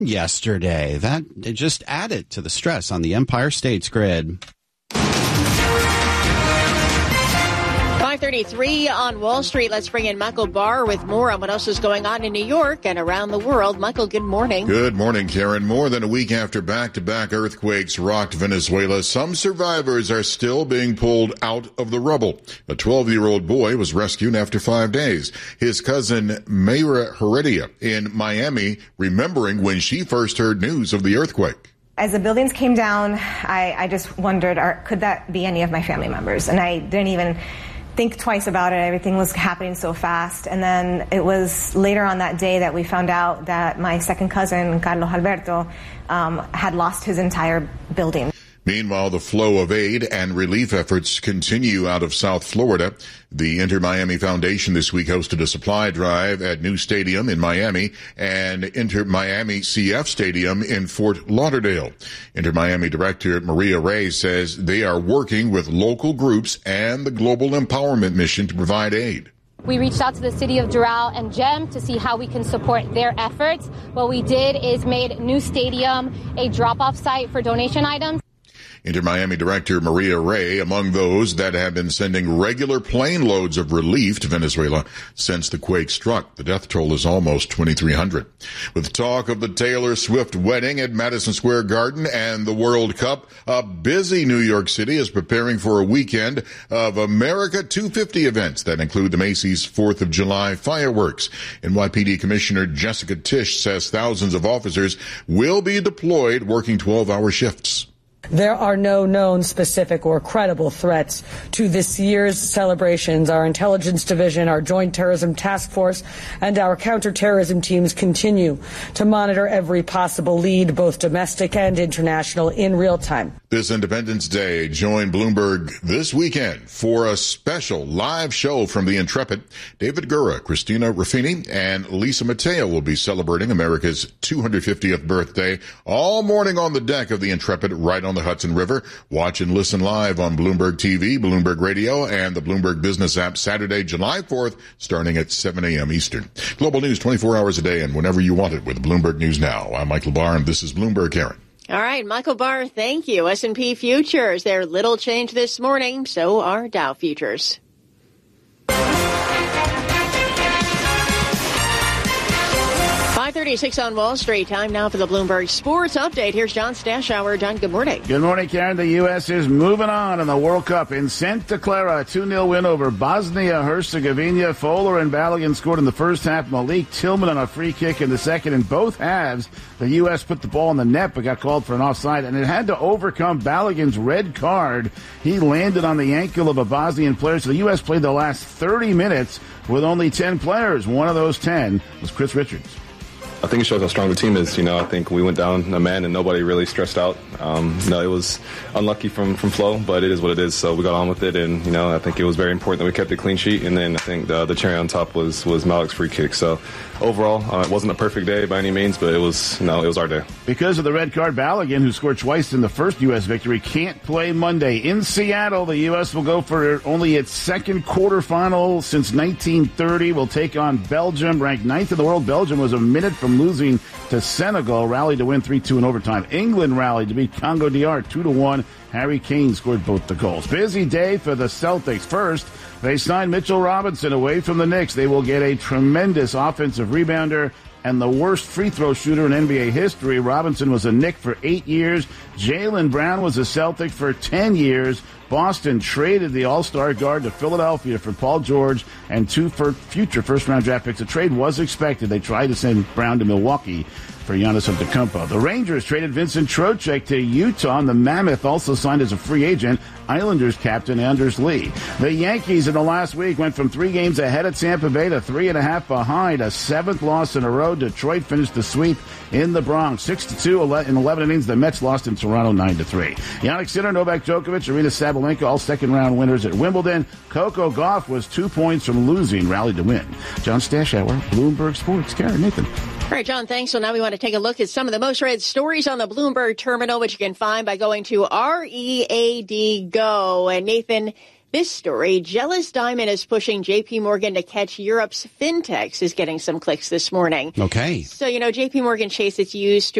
yesterday. That it just added to the stress on the Empire State's grid. 5:33 on Wall Street. Let's bring in Michael Barr with more on what else is going on in New York and around the world. Michael, good morning. Good morning, Karen. More than a week after back-to-back earthquakes rocked Venezuela, some survivors are still being pulled out of the rubble. A 12-year-old boy was rescued after 5 days. His cousin Mayra Heredia in Miami remembering when she first heard news of the earthquake. As the buildings came down, I just wondered, could that be any of my family members? And I didn't even think twice about it. Everything was happening so fast. And then it was later on that day that we found out that my second cousin, Carlos Alberto, had lost his entire building. Meanwhile, the flow of aid and relief efforts continue out of South Florida. The Inter-Miami Foundation this week hosted a supply drive at New Stadium in Miami and Inter-Miami CF Stadium in Fort Lauderdale. Inter-Miami Director Maria Ray says they are working with local groups and the Global Empowerment Mission to provide aid. We reached out to the city of Doral and GEM to see how we can support their efforts. What we did is made New Stadium a drop-off site for donation items. Inter-Miami Director Maria Ray among those that have been sending regular plane loads of relief to Venezuela since the quake struck. The death toll is almost 2,300. With talk of the Taylor Swift wedding at Madison Square Garden and the World Cup, a busy New York City is preparing for a weekend of America 250 events that include the Macy's 4th of July fireworks. NYPD Commissioner Jessica Tisch says thousands of officers will be deployed working 12-hour shifts. There are no known specific or credible threats to this year's celebrations. Our intelligence division, our joint terrorism task force, and our counterterrorism teams continue to monitor every possible lead, both domestic and international, in real time. This Independence Day, join Bloomberg this weekend for a special live show from the Intrepid. David Gura, Christina Ruffini, and Lisa Mateo will be celebrating America's 250th birthday all morning on the deck of the Intrepid right on the Hudson River. Watch and listen live on Bloomberg TV, Bloomberg Radio, and the Bloomberg Business app Saturday, July 4th, starting at 7 a.m. Eastern. Global news 24 hours a day and whenever you want it with Bloomberg News Now. I'm Michael Barr, and this is Bloomberg, Karen. All right, Michael Barr, thank you. S&P futures, they're little change this morning. So are Dow futures. 5:36 on Wall Street. Time now for the Bloomberg Sports Update. Here's John Stashower. John, good morning. Good morning, Karen. The U.S. is moving on in the World Cup in Santa Clara. A 2-0 win over Bosnia-Herzegovina. Fowler and Balogun scored in the first half. Malik Tillman on a free kick in the second. In both halves, the U.S. put the ball in the net but got called for an offside, and it had to overcome Balogun's red card. He landed on the ankle of a Bosnian player. So the U.S. played the last 30 minutes with only 10 players. One of those 10 was Chris Richards. I think it shows how strong the team is. I think we went down a man and nobody really stressed out. It was unlucky from Flo, but it is what it is. So we got on with it, and I think it was very important that we kept a clean sheet. And then I think the cherry on top was Malik's free kick. So overall, it wasn't a perfect day by any means, but it was our day. Because of the red card, Balogun, who scored twice in the first U.S. victory, can't play Monday. In Seattle, the U.S. will go for only its second quarterfinal since 1930. Will take on Belgium, ranked 9th in the world. Belgium was a minute from losing to Senegal, rallied to win 3-2 in overtime. England rallied to beat Congo DR 2-1. Harry Kane scored both the goals. Busy day for the Celtics. First, they signed Mitchell Robinson away from the Knicks. They will get a tremendous offensive rebounder and the worst free throw shooter in NBA history. Robinson was a Knick for 8 years. Jaylen Brown was a Celtic for 10 years. Boston traded the All-Star guard to Philadelphia for Paul George and 2 future first-round draft picks. The trade was expected. They tried to send Brown to Milwaukee for Giannis Antetokounmpo. The Rangers traded Vincent Trocheck to Utah, and the Mammoth also signed as a free agent Islanders captain Anders Lee. The Yankees in the last week went from 3 games ahead at Tampa Bay to 3.5 behind, a 7th loss in a row. Detroit finished the sweep in the Bronx, 6-2 in 11 innings. The Mets lost in Toronto 9-3. Yannick Sinner, Novak Djokovic, Arina Sabalenka, all second-round winners at Wimbledon. Coco Gauff was 2 points from losing, rallied to win. John Stashower, Bloomberg Sports. Karen, Nathan. All right, John, thanks. So now we want to take a look at some of the most read stories on the Bloomberg terminal, which you can find by going to READ Go. And Nathan, This story, Jealous Diamond is pushing JP Morgan to catch Europe's fintechs, is getting some clicks this morning. Okay. So, JP Morgan Chase is used to